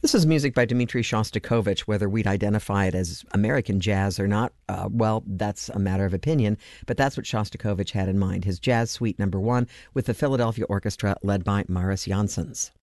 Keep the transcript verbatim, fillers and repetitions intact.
This is music by Dmitri Shostakovich. Whether we'd identify it as American jazz or not, uh, well, that's a matter of opinion, but that's what Shostakovich had in mind. His Jazz Suite number one with the Philadelphia Orchestra led by Maris Janssens.